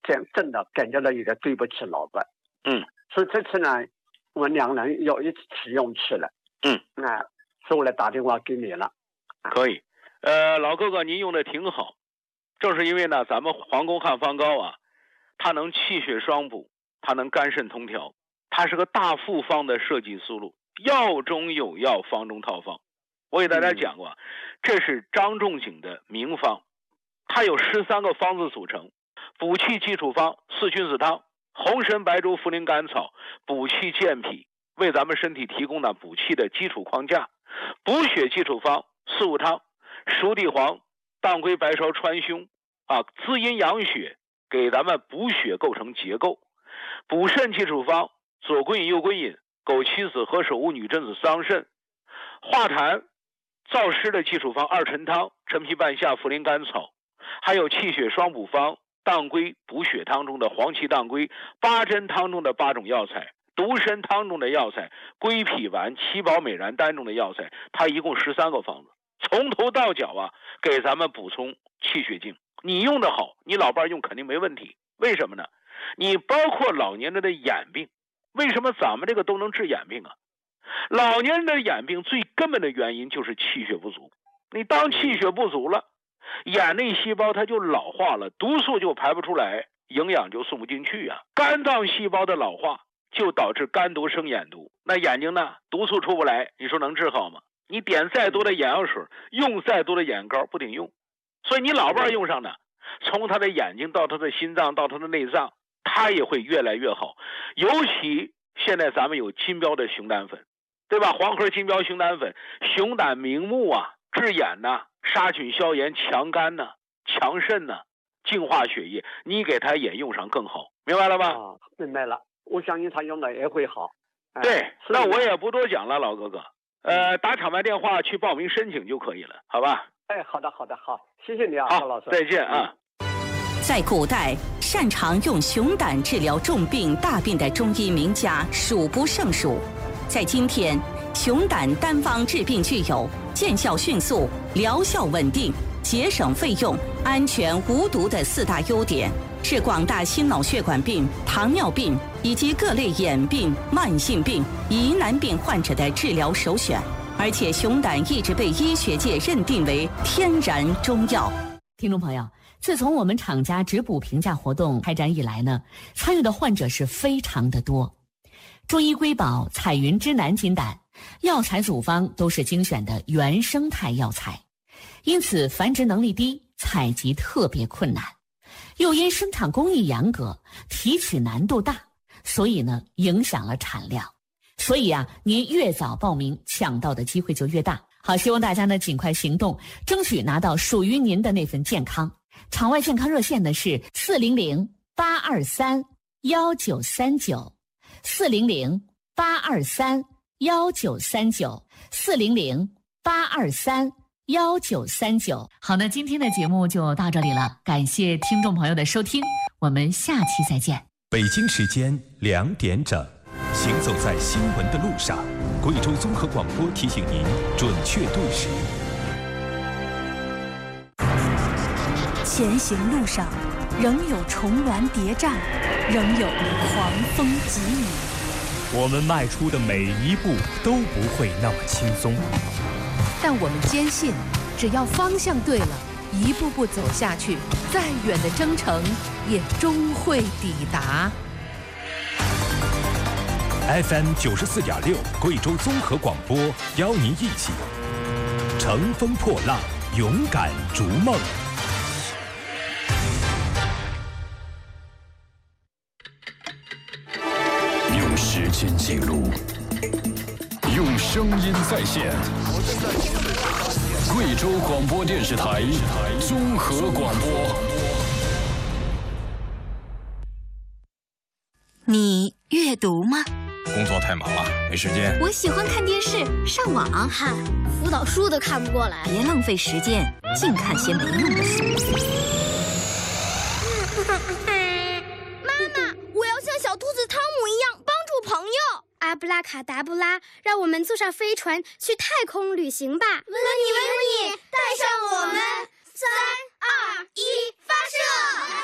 真的感觉到有点对不起老板。所以这次呢，我们两人有一起用去了。所以我来打电话给你了。 可以。老哥哥您用的挺好，正是因为呢咱们皇宫汉方膏啊，它能气血双补，它能肝肾通调，它是个大复方的设计思路，药中有药，方中套方。我给大家讲过，这是张仲景的名方，它有13个方子组成。补气基础方4君子汤，红参白术茯苓甘草，补气健脾，为咱们身体提供了补气的基础框架。补血基础方4物汤，熟地黄、当归、白芍、川芎滋阴养血，给咱们补血构成结构。补肾基础方左归饮、右归饮，枸杞子、何首乌、女贞子、桑葚。化痰燥湿的基础方2陈汤，陈皮、半夏、茯苓、甘草。还有气血双补方当归补血汤中的黄芪、当归，八珍汤中的8种药材，独参汤中的药材，归脾丸、七宝美然丹中的药材，它一共13个方子，从头到脚给咱们补充气血精。你用的好，你老伴用肯定没问题。为什么呢？你包括老年人的眼病，为什么咱们这个都能治眼病啊？老年人的眼病最根本的原因就是气血不足。你当气血不足了，眼内细胞它就老化了，毒素就排不出来，营养就送不进去啊。肝脏细胞的老化就导致肝毒生眼毒，那眼睛呢，毒素出不来，你说能治好吗？你点再多的眼药水，用再多的眼膏不顶用。所以你老伴用上呢，从他的眼睛到他的心脏到他的内脏，他也会越来越好。尤其现在咱们有金标的熊胆粉，对吧？黄河金标熊胆粉，熊胆明目治眼杀菌消炎，强肝强肾净化血液，你给他也用上更好，明白了吧？ 明白了，我相信他用的也会好。 对，那我也不多讲了，老哥哥，打场外电话去报名申请就可以了，好吧？ 好的，好，谢谢你啊， 好， 老师， 再见啊。 在古代，擅长用熊胆治疗重病大病的中医名家数不胜数。在今天，熊胆单方治病具有见效迅速、疗效稳定、节省费用、安全无毒的4大优点，是广大心脑血管病、糖尿病以及各类眼病、慢性病、疑难病患者的治疗首选。而且熊胆一直被医学界认定为天然中药。 听众朋友，自从我们厂家植补评价活动开展以来呢，参与的患者是非常的多。中医瑰宝彩云之南金胆药材组方都是精选的原生态药材，因此繁殖能力低，采集特别困难，又因生产工艺严格，提取难度大，所以呢影响了产量。所以您越早报名，抢到的机会就越大。好，希望大家呢尽快行动，争取拿到属于您的那份健康。场外健康热线呢是400-823-1939，400-823-1939。好，那今天的节目就到这里了，感谢听众朋友的收听，我们下期再见。 北京时间2点整，行走在新闻的路上，贵州综合广播提醒您准确对时。 前行路上，仍有重峦叠嶂，仍有狂风疾雨。 我们迈出的每一步都不会那么轻松， 但我们坚信，只要方向对了，一步步走下去，再远的征程也终会抵达。 FM 94.6贵州综合广播邀您一起乘风破浪，勇敢逐梦。 用时间记录，用声音再现。贵州广播电视台综合广播。 你阅读吗？ 工作太忙了，没时间。 我喜欢看电视、上网。 嗨，辅导书都看不过来。 别浪费时间，净看些没用的书。 妈妈，我要像小兔子汤姆一样帮助朋友。阿布拉卡达布拉，让我们坐上飞船去太空旅行吧！温妮，带上我们，3、2、1，发射！